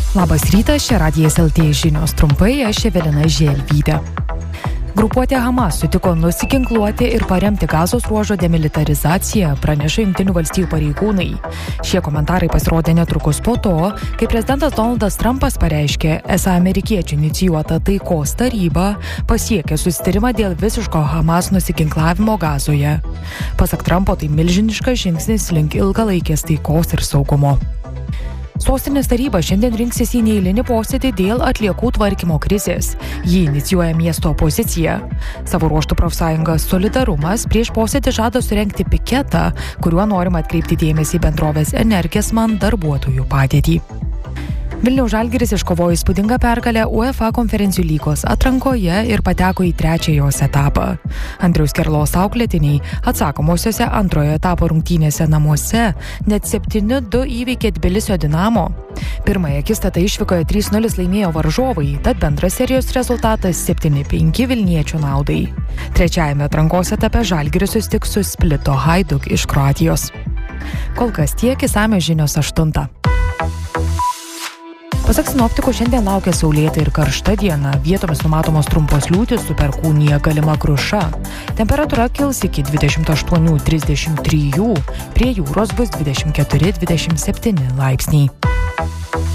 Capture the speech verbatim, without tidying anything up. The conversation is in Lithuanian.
Labas rytas, čia Radijas L T žinios trumpai, aš Evelina Želvytė. Grupuotė Hamas sutiko nusiginkluoti ir paremti Gazos ruožo demilitarizaciją, praneša Jungtinių valstijų pareigūnai. Šie komentarai pasirodė netrukus po to, kai prezidentas Donaldas Trumpas pareiškė, esą amerikiečių inicijuota taikos taryba pasiekė susitarimą dėl visiško Hamas nusiginklavimo Gazoje. Pasak Trumpo, tai milžiniškas žingsnis link ilgalaikės taikos ir saugumo. Sostinės taryba šiandien rinksis į neeilinį posėdį dėl atliekų tvarkymo krizės. Jį inicijuoja miesto opozicija. Savo ruožtų profsąjunga Solidarumas prieš posėdį žada surengti piketą, kuriuo norima atkreipti dėmesį bendrovės Energesman darbuotojų padėtį. Vilniaus Žalgiris iškovojo įspūdingą pergalę UEFA konferencijų lygos atrankoje ir pateko į trečiąjį jos etapą. Andriaus Kerlos auklėtiniai atsakomosiose antrojo etapo rungtynėse namuose net septyni du įveikė Tbilisio Dinamo. Pirmąją akistatą išvykoje trys nulis laimėjo varžovai, tad bendras serijos rezultatas septyni penki vilniečių naudai. Trečiajame atrankos etape Žalgiris susitiks su Splito Hajduk iš Kroatijos. Kol kas tiek, išsamios žinios aštuntą. Pasak sinoptikų, šiandien laukia saulėta ir karšta diena, vietomis numatomos trumpos liūtys, su perkūnija galima kruša. Temperatūra kils iki dvidešimt aštuoni trisdešimt trys, prie jūros bus dvidešimt keturi dvidešimt septyni laipsniai.